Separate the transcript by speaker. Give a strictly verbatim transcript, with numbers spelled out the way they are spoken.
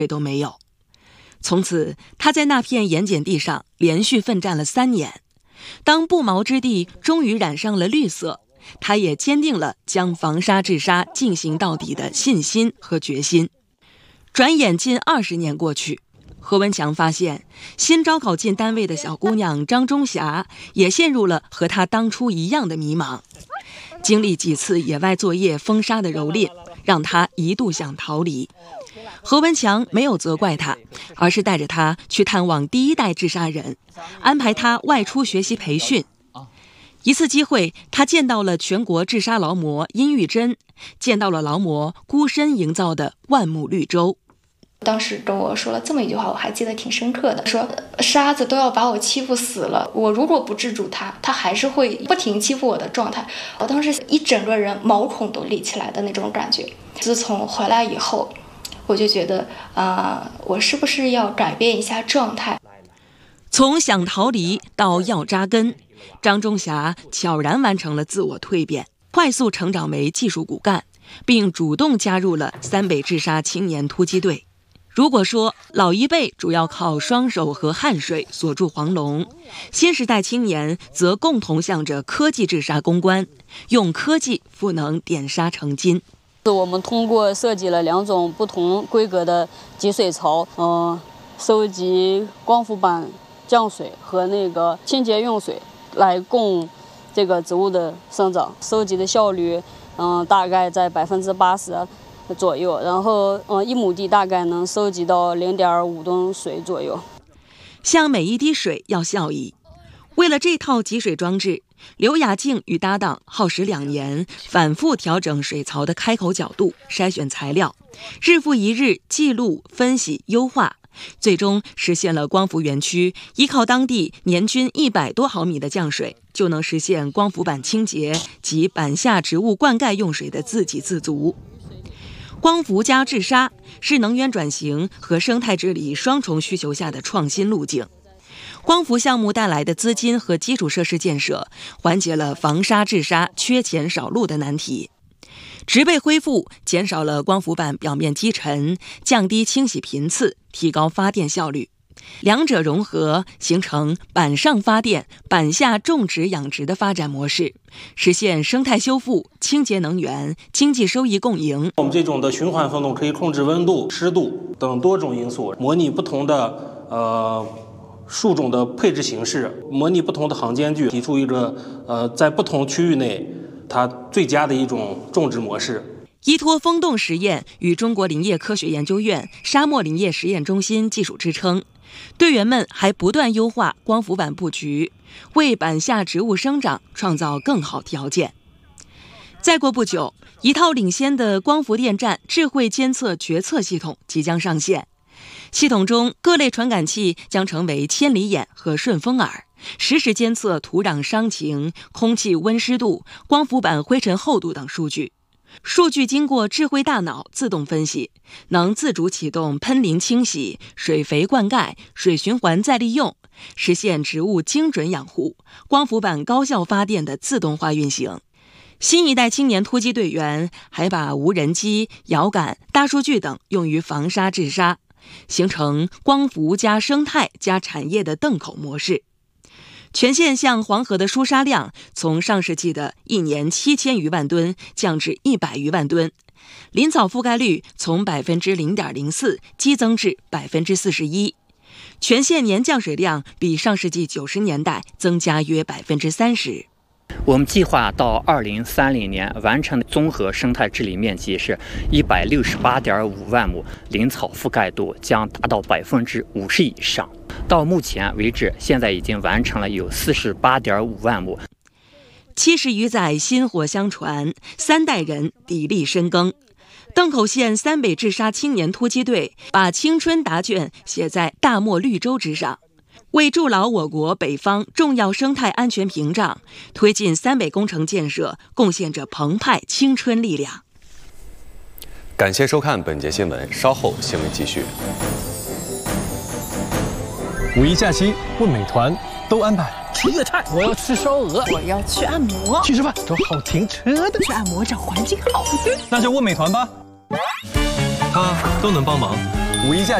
Speaker 1: 都没有。从此，他在那片盐碱地上连续奋战了三年。当不毛之地终于染上了绿色，他也坚定了将防沙治沙进行到底的信心和决心。转眼近二十年过去，何文强发现，新招考进单位的小姑娘张中霞也陷入了和她当初一样的迷茫。经历几次野外作业风沙的蹂躏，让她一度想逃离。何文强没有责怪她，而是带着她去探望第一代治沙人，安排她外出学习培训。一次机会，他见到了全国治沙劳模殷玉珍，见到了劳模孤身营造的万亩绿洲。
Speaker 2: 当时跟我说了这么一句话，我还记得挺深刻的，说沙子都要把我欺负死了，我如果不制住它，它还是会不停欺负我的状态。我当时一整个人毛孔都立起来的那种感觉。自从回来以后，我就觉得啊、呃，我是不是要改变一下状态？
Speaker 1: 从想逃离到要扎根，张中霞悄然完成了自我蜕变，快速成长为技术骨干，并主动加入了三北治沙青年突击队。如果说老一辈主要靠双手和汗水锁住黄龙，新时代青年则共同向着科技治沙攻关，用科技赋能点沙成金。
Speaker 3: 我们通过设计了两种不同规格的集水槽，嗯、呃，收集光伏板降水和那个清洁用水来供这个植物的生长，收集的效率，嗯、呃，大概在百分之八十左右，然后，嗯、呃，一亩地大概能收集到零点五吨水左右。
Speaker 1: 像每一滴水要效益，为了这套集水装置，刘雅静与搭档耗时两年，反复调整水槽的开口角度，筛选材料，日复一日记录、分析、优化。最终实现了光伏园区依靠当地年均一百多毫米的降水，就能实现光伏板清洁及板下植物灌溉用水的自给自足。光伏加治沙是能源转型和生态治理双重需求下的创新路径。光伏项目带来的资金和基础设施建设，缓解了防沙治沙缺钱少路的难题。植被恢复减少了光伏板表面积尘，降低清洗频次，提高发电效率。两者融合，形成板上发电、板下种植养殖的发展模式，实现生态修复、清洁能源、经济收益共赢。
Speaker 4: 我们这种的循环风洞可以控制温度、湿度等多种因素，模拟不同的呃树种的配置形式，模拟不同的行间距，提出一个呃在不同区域内它最佳的一种种植模式。
Speaker 1: 依托风洞实验与中国林业科学研究院沙漠林业实验中心技术支撑，队员们还不断优化光伏板布局，为板下植物生长创造更好条件。再过不久，一套领先的光伏电站智慧监测决策系统即将上线。系统中各类传感器将成为千里眼和顺风耳，实时监测土壤伤情、空气温湿度、光伏板灰尘厚度等数据。数据经过智慧大脑自动分析，能自主启动喷淋清洗、水肥灌溉、水循环再利用，实现植物精准养护、光伏板高效发电的自动化运行。新一代青年突击队员还把无人机、遥感、大数据等用于防沙治沙，形成光伏加生态加产业的邓口模式。全县向黄河的输沙量从上世纪的一年七千余万吨降至一百余万吨，林草覆盖率从百分之零点零四激增至百分之四十一，全县年降水量比上世纪九十年代增加约百分之三十。
Speaker 5: 我们计划到二零三零年完成的综合生态治理面积是一百六十八点五万亩，林草覆盖度将达到百分之五十以上。到目前为止，现在已经完成了有四十八点五万亩。
Speaker 1: 七十余载薪火相传，三代人砥砺深耕。邓口县三北治沙青年突击队把青春答卷写在大漠绿洲之上，为筑牢我国北方重要生态安全屏障，推进三北工程建设贡献着澎湃青春力量。
Speaker 6: 感谢收看本节新闻，稍后新闻继续。
Speaker 7: 五一假期问美团都安排
Speaker 8: 吃粤菜，我要吃烧鹅，
Speaker 9: 我要去按摩，
Speaker 7: 去吃饭找好停车的，
Speaker 9: 去按摩找环境好的，
Speaker 7: 那就问美团吧，他都能帮忙。 五一假